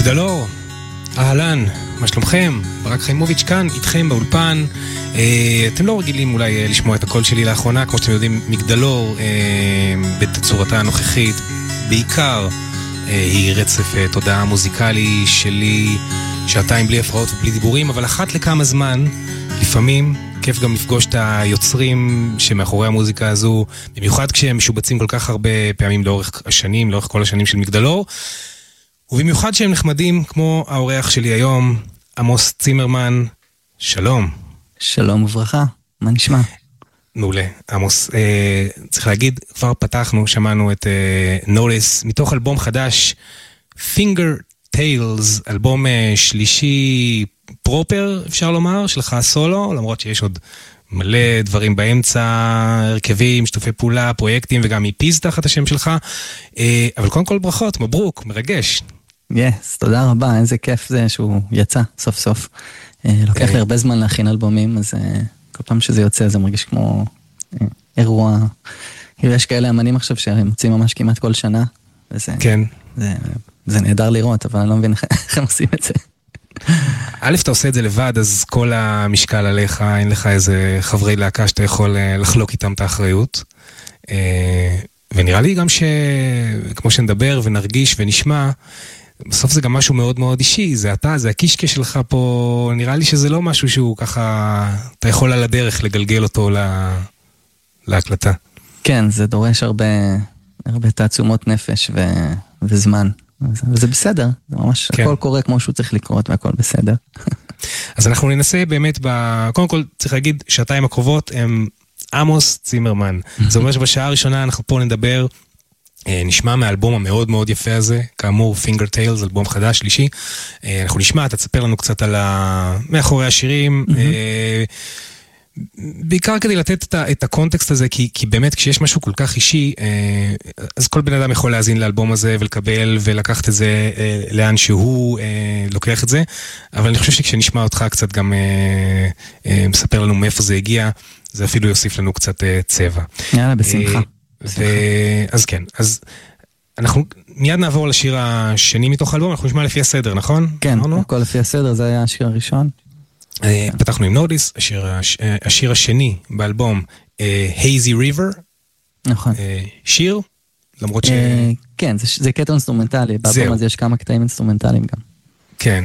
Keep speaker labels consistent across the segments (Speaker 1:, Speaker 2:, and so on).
Speaker 1: מגדלור, אהלן, מה שלומכם? ברק חיימוביץ' כאן, איתכם באולפן. אתם לא רגילים אולי לשמוע את הקול שלי לאחרונה, כמו שאתם יודעים, מגדלור בתצורתה הנוכחית, בעיקר היא רצף תודעה מוזיקלי שלי, שעתיים בלי הפרעות ובלי דיבורים, אבל אחת לכמה זמן, לפעמים, כיף גם לפגוש את היוצרים שמאחורי המוזיקה הזו, במיוחד כשהם משובצים כל כך הרבה פעמים לאורך השנים, לאורך כל השנים של מגדלור, ובמיוחד שהם נחמדים, כמו האורח שלי היום, עמוס צימרמן. שלום.
Speaker 2: שלום וברכה, מה נשמע?
Speaker 1: מעולה, עמוס. צריך להגיד, כבר פתחנו, שמענו את Notice, מתוך אלבום חדש, Finger Tales, אלבום שלישי פרופר, אפשר לומר, שלך סולו, למרות שיש עוד מלא דברים באמצע, הרכבים, שתופי פעולה, פרויקטים, וגם איפיז תחת השם שלך. אבל קודם כל ברכות, מברוק, מרגש.
Speaker 2: תודה רבה, איזה כיף זה שהוא יצא סוף סוף. לוקח לי הרבה זמן להכין אלבומים, אז כל פעם שזה יוצא זה מרגיש כמו אירוע. יש כאלה אמנים עכשיו שהם מוצאים ממש כמעט כל שנה,
Speaker 1: כן.
Speaker 2: זה נהדר לראות, אבל אני לא מבין איך הם עושים את זה.
Speaker 1: א', אתה עושה את זה לבד, אז כל המשקל עליך, אין לך איזה חברי להקה שאתה יכול לחלוק איתם את האחריות. ונראה לי גם שכמו שנדבר ונרגיש ונשמע, בסוף זה גם משהו מאוד מאוד אישי, זה אתה, זה הקישקה שלך פה, נראה לי שזה לא משהו שהוא ככה, אתה יכול על הדרך לגלגל אותו להקלטה.
Speaker 2: כן, זה דורש הרבה תעצומות נפש וזמן. וזה בסדר, זה ממש, כן. הכל קורה כמו שהוא צריך לקרות והכל בסדר.
Speaker 1: אז אנחנו ננסה באמת, קודם כל צריך להגיד, שעתיים הקרובות הם עמוס צימרמן. זה אומר שבשעה הראשונה אנחנו פה נדבר, נשמע מהאלבום המאוד מאוד יפה הזה, כאמור Finger Tales, אלבום חדש, שלישי. אנחנו נשמע, אתה תספר לנו קצת על מאחורי השירים, בעיקר כדי לתת את הקונטקסט הזה, כי באמת כשיש משהו כל כך אישי, אז כל בן אדם יכול להאזין לאלבום הזה ולקבל ולקחת את זה לאן שהוא לוקח את זה, אבל אני חושב שכשנשמע אותך קצת גם מספר לנו מאיפה זה הגיע, זה אפילו יוסיף לנו קצת צבע.
Speaker 2: יאללה, בשמחה.
Speaker 1: אז כן, אז אנחנו מיד נעבור לשיר השני מתוך האלבום, אנחנו נשמע לפי הסדר, נכון?
Speaker 2: כן, הכל לפי הסדר, זה היה השיר הראשון.
Speaker 1: פתחנו עם נודיס, השיר השני באלבום, Hazy River.
Speaker 2: נכון.
Speaker 1: שיר, למרות ש...
Speaker 2: כן, זה קטע אינסטרומנטלי, באלבום הזה יש כמה קטעים אינסטרומנטליים גם.
Speaker 1: כן,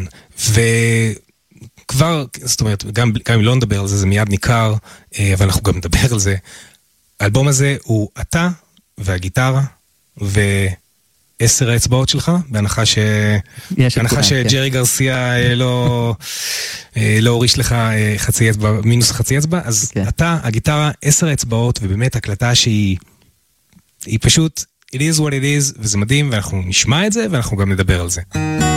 Speaker 1: וכבר, זאת אומרת, גם אם לא נדבר על זה, זה מיד ניכר, אבל אנחנו גם נדבר על זה. האלבום הזה הוא אתה והגיטרה, ו10 האצבעות שלך, בהנחה שג'רי גרסיה לא הוריש לך חצי אצבע, מינוס חצי אצבע, אז אתה, הגיטרה, 10 האצבעות, ובאמת הקלטה שהיא פשוט, it is what it is, וזה מדהים, ואנחנו נשמע את זה, ואנחנו גם נדבר על זה.